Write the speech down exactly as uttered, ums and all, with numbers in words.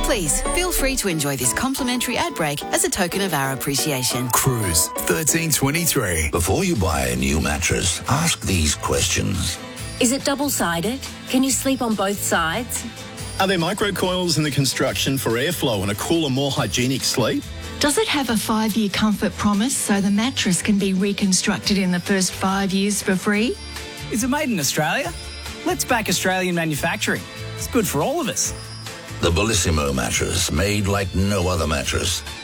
Please feel free to enjoy this complimentary ad break as a token of our appreciation. Cruise thirteen twenty-three. Before you buy a new mattress, ask these questions. Is it double-sided? Can you sleep on both sides? Are there microcoils in the construction for airflow and a cooler, more hygienic sleep? Does it have a five-year comfort promise so the mattress can be reconstructed in the first five years for free? Is it made in Australia? Let's back Australian manufacturing. It's good for all of us. The Bellissimo mattress, made like no other mattress.